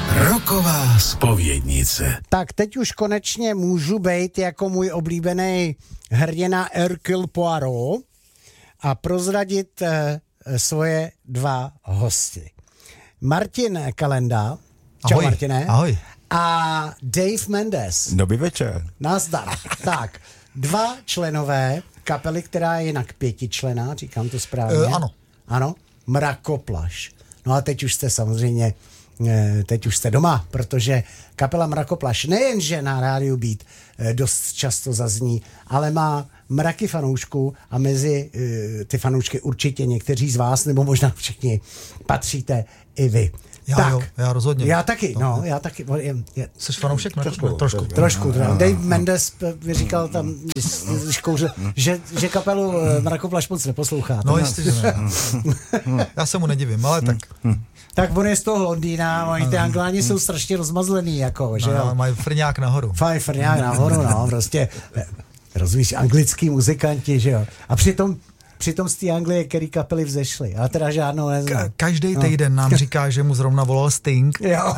Roková zpovědnice. Tak teď už konečně můžu být jako můj oblíbený hrdina Hercule Poirot a prozradit svoje dva hosty. Martin Kalenda. Čau, ahoj. Martine. Ahoj. A Dave Mendes. Dobrý večer. Nazdar. Tak, dva členové kapely, která je jinak 5členná, říkám to správně. Ano. Ano, Mrakoplaš. No a teď už jste samozřejmě, teď už jste doma, protože kapela Mrakoplaš nejenže na rádiu Beat dost často zazní, ale má mraky fanoušků a mezi ty fanoušky určitě někteří z vás, nebo možná všichni, patříte i vy. Já rozhodně. Já taky, já taky. Jsi fanoušek? Trošku. Dave Mendes mi říkal tam, když kouřil, že kapelu Mrakoplaš moc neposlouchá. No jistě, že ne. Já se mu nedivím, ale tak. Tak on je z toho Londýna, oni ty Angláni jsou strašně rozmazlený, jako, že jo. Mají frňák nahoru. Frňák nahoru, no, prostě, rozumíš, anglický muzikanti, že jo. A přitom z té Anglie, který kapely vzešly. A teda žádnou neznám. Každý týden nám říká, že mu zrovna volal Sting. Jo.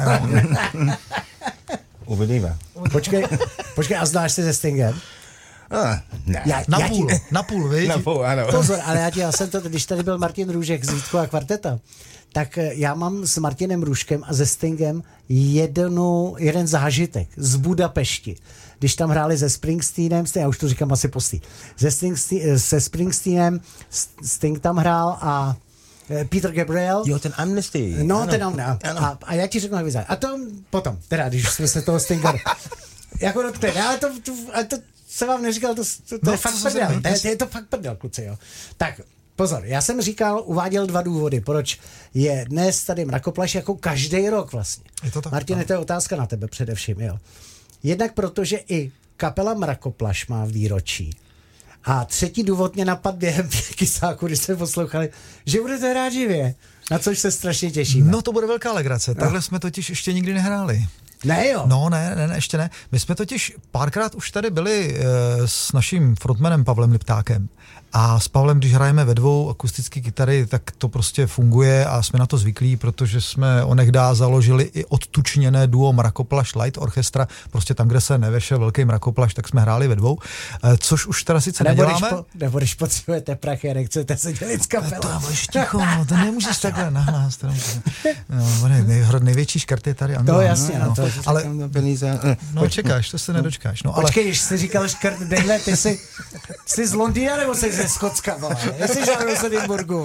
Uvidíme. Počkej, a znáš se se Stingem? Ne. Na půl, víš? Na půl, ano. Pozor, ale já jsem to, když tady byl Martin Růžek z Vítkova kvarteta, tak já mám s Martinem Růžkem a se Stingem jeden zážitek z Budapešti. Když tam hráli se Springsteenem, já už to říkám asi postý, se Springsteenem Sting tam hrál a Peter Gabriel. Jo, ten Amnesty. No, ano. ten ano. A já ti řeknu, jak vyzerá. A to potom, teda, když jsme se toho Stinga jako dotkli, ale to se vám neříkal, to je fakt prdel. Je to fakt prdel, kluci, jo. Tak, pozor, já jsem uváděl 2 důvody, proč je dnes tady Mrakoplaš jako každý rok vlastně. Je to tak, Martine, to je otázka na tebe především, jo. Jednak protože i kapela Mrakoplaš má výročí. A třetí důvod mě napadl během kysáku, když jsme poslouchali, že budete hrát živě, na což se strašně těšíme. No to bude velká legrace, takhle jsme totiž ještě nikdy nehráli. Ne jo? No ne, ještě ne. My jsme totiž párkrát už tady byli s naším frontmanem Pavlem Liptákem. A s Pavlem, když hrajeme ve 2 akustické kytary, tak to prostě funguje a jsme na to zvyklí, protože jsme onehdy založili i odtučněné duo Mrakoplaš Light Orchestra, prostě tam, kde se nevešel velký mrakoplaš, tak jsme hráli ve 2, což už teda sice neděláme. Nebo když potřebujete prachy a nechcete se dělit s kapelou. To budeš ticho, no, to nemůžeš takhle nahlás. Největší škrt je tady Angla. To jasně, ale no čekáš, to se nedočkáš. No, počkej, když jsi říkal škrt, Dejle, ty jsi z Londýna nebo jsi ze Skotska, jsi žádnou z Edinburghu,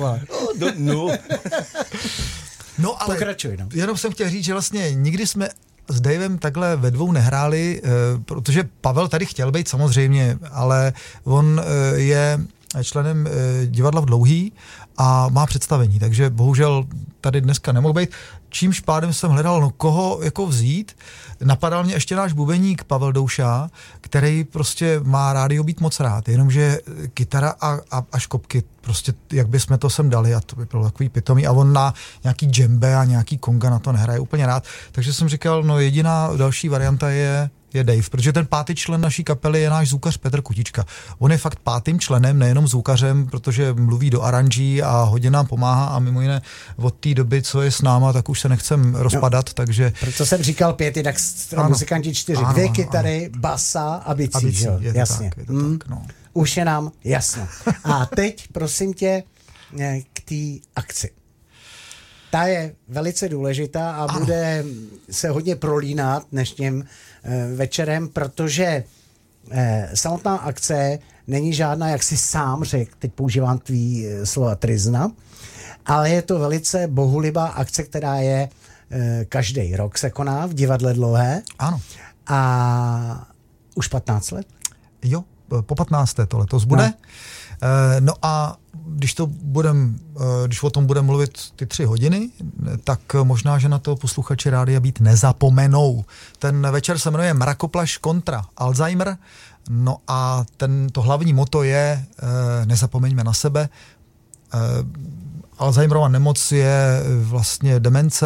No ale pokračuj, no. Jenom jsem chtěl říct, že vlastně nikdy jsme s Davem takhle ve 2 nehráli, protože Pavel tady chtěl být samozřejmě, ale on je členem divadla v Dlouhý a má představení, takže bohužel tady dneska nemohl být. Čímž pádem jsem hledal, koho jako vzít. Napadal mě ještě náš bubeník Pavel Douša, který prostě má rádio Beat moc rád, jenomže kytara a škopky, prostě jak bychom to sem dali a to by bylo takový pitomý a on na nějaký džembe a nějaký konga na to nehraje úplně rád. Takže jsem říkal, jediná další varianta je Dave, protože ten 5. člen naší kapely je náš zvukař Petr Kutička. On je fakt 5. členem, nejenom zvukařem, protože mluví do aranží a hodně nám pomáhá a mimo jiné od té doby, co je s náma, tak už se nechcem rozpadat, takže... Proto jsem říkal 5, tak muzikanti 4, 2 kytary, basa a bicí, jo? Jasně. Tak, je to tak, no. Už je nám jasno. A teď, prosím tě, k té akci. Ta je velice důležitá a bude se hodně prolínat dnešním večerem, protože samotná akce není žádná, jak si sám řekl, teď používám tvý slova tryzna, ale je to velice bohulibá akce, která je každý rok se koná v divadle Dlouhé. Ano. A už 15 let? Jo, po 15. to letos bude. No a když o tom budeme mluvit ty 3 hodiny, tak možná, že na to posluchači Rádia Beat nezapomenou. Ten večer se jmenuje Mrakoplaš kontra Alzheimer, no a to hlavní motto je nezapomeňme na sebe. Alzheimerova nemoc je vlastně demence,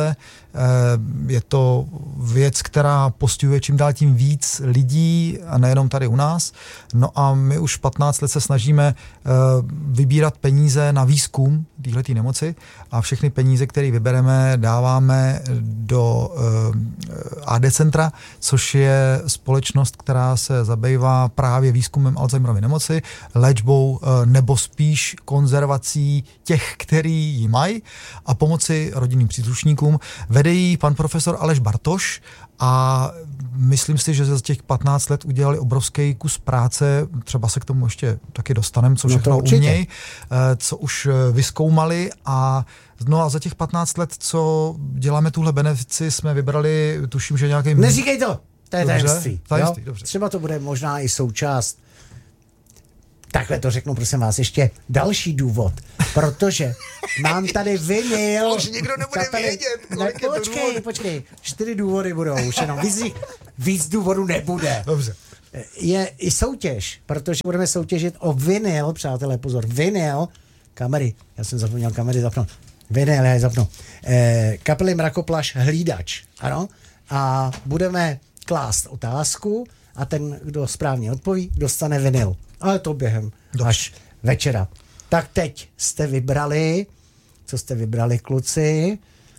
Je to věc, která postihuje čím dál tím víc lidí a nejenom tady u nás. No a my už 15 let se snažíme vybírat peníze na výzkum téhletý nemoci a všechny peníze, které vybereme, dáváme do AD Centra, což je společnost, která se zabývá právě výzkumem Alzheimerovy nemoci, léčbou nebo spíš konzervací těch, který ji mají a pomoci rodinným příslušníkům. Vede ji pan profesor Aleš Bartoš a myslím si, že za těch 15 let udělali obrovský kus práce, třeba se k tomu ještě taky dostaneme, co všechno umějí, co už vyzkoumali a za těch 15 let, co děláme tuhle benefici, jsme vybrali, tuším, že nějaký... Neříkej to! To je tajemství. Dobře. Třeba to bude možná i součást. Takhle to řeknu, prosím vás, ještě další důvod, protože mám tady vinyl. Už nikdo nebude vědět. Počkej, 4 důvody budou už jenom. Víc důvodů nebude. Dobře. Je i soutěž, protože budeme soutěžit o vinyl, přátelé, pozor, vinyl, kamery, já jsem zapomněl kamery zapnout, vinyl, já je zapnu, kapely Mrakoplaš Hlídač, ano, a budeme klást otázku a ten, kdo správně odpoví, dostane vinyl. Ale to během až večera. Tak teď jste vybrali, co jste vybrali, kluci,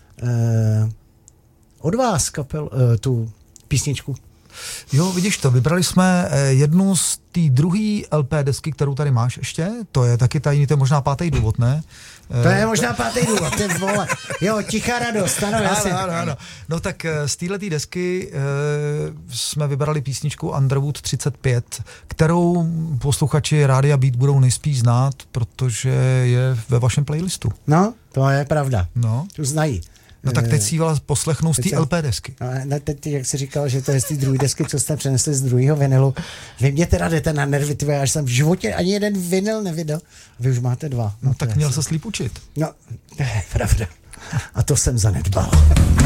od vás tu písničku. Jo, vidíš to, vybrali jsme jednu z té druhé LP desky, kterou tady máš ještě, to je taky tajný, to je možná 5. důvod, ne? To je možná 5. důvod, ty vole. Jo, Tichá radost, ano, jasně. Ano. No tak z téhletý desky jsme vybrali písničku Underwood 35, kterou posluchači Rádia Beat budou nejspíš znát, protože je ve vašem playlistu. No, to je pravda. No. Tu znají. No tak teď si vás poslechnou z té LP desky. No, teď, jak jsi říkal, že to je z té druhé desky, co jste přenesli z druhého vinylu. Vy mě teda jdete na nervy, tvé, až jsem v životě ani jeden vinyl nevydal. Vy už máte 2. No tak měl se líp učit. No, to je pravda. A to jsem zanedbal.